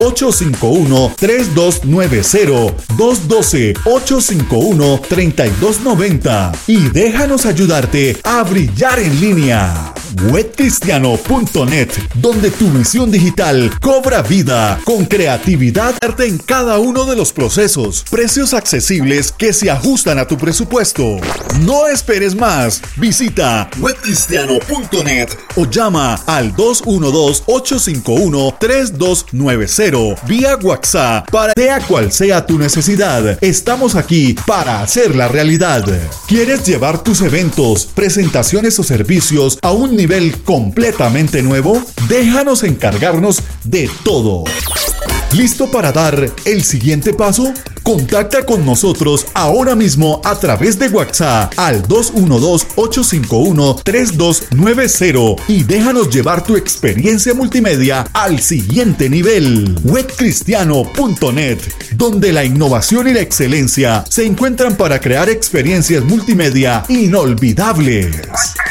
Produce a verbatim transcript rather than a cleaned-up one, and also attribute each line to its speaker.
Speaker 1: ocho cinco uno, tres dos nueve cero, dos uno dos, ocho cinco uno, tres dos nueve cero y déjanos ayudarte a brillar en línea. web cristiano punto net, donde tu misión digital cobra vida con creatividad en cada uno de los procesos, precios accesibles que se ajustan a tu presupuesto. No esperes más, visita web cristiano punto net o llama al dos uno dos, ocho cinco uno, tres dos nueve cero vía WhatsApp para sea cual sea tu necesidad. Estamos aquí para hacerla realidad. ¿Quieres llevar tus eventos, presentaciones o servicios a un nivel completamente nuevo? Déjanos encargarnos de todo. ¿Listo para dar el siguiente paso? Contacta con nosotros ahora mismo a través de WhatsApp al dos uno dos, ocho cinco uno, tres dos nueve cero y déjanos llevar tu experiencia multimedia al siguiente nivel. web cristiano punto net, donde la innovación y la excelencia se encuentran para crear experiencias multimedia inolvidables.